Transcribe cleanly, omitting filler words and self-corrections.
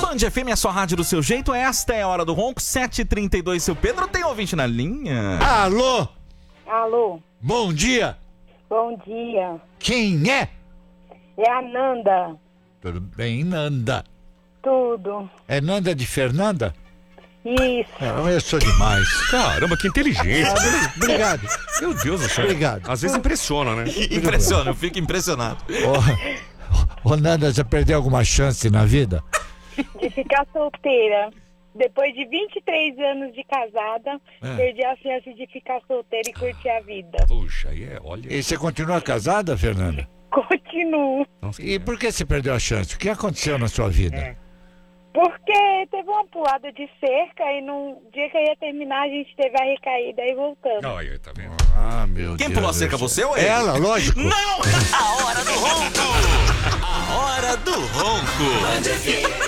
Band FM é a sua rádio do seu jeito. Esta é a Hora do Ronco, 7h32. Seu Pedro tem ouvinte na linha. Alô? Alô? Bom dia. Bom dia. Quem é? É a Nanda. Tudo bem, Nanda? Tudo. É Nanda de Fernanda? Isso. Eu sou demais. Caramba, que inteligente. Obrigado. Meu Deus do céu. Obrigado. Às vezes impressiona, né? Impressiona, eu fico impressionado. Ô, Nanda, já perdeu alguma chance na vida? De ficar solteira. Depois de 23 anos de casada, perdi a chance de ficar solteira e curtir a vida. Puxa, aí olha. E você continua casada, Fernanda? Continuo. Nossa, E por que você perdeu a chance? O que aconteceu na sua vida? Porque teve uma pulada de cerca e no dia que eu ia terminar, a gente teve a recaída e voltamos. olha, tá vendo? Ah, meu Deus. Quem pulou a cerca, você ou ele? Ela, lógico. Não! A Hora do Ronco! A Hora do Ronco!